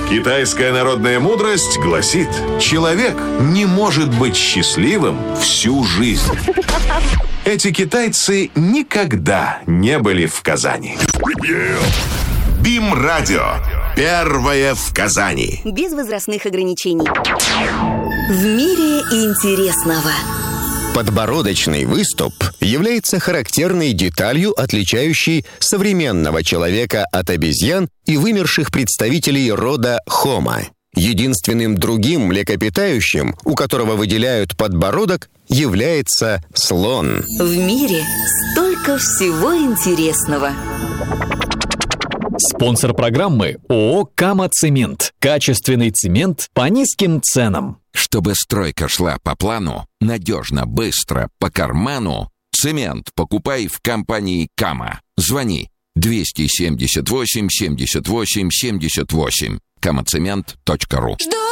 Китайская народная мудрость гласит: человек не может быть счастливым всю жизнь. Эти китайцы никогда не были в Казани. БИМ-радио. Первое в Казани. Без возрастных ограничений. В мире интересного. Подбородочный выступ является характерной деталью, отличающей современного человека от обезьян и вымерших представителей рода Homo. Единственным другим млекопитающим, у которого выделяют подбородок, является слон. В мире столько всего интересного. Спонсор программы ООО «Кама-Цемент». Качественный цемент по низким ценам. Чтобы стройка шла по плану, надежно, быстро, по карману, цемент покупай в компании «Кама». Звони 278 78 78. kamacement.ru.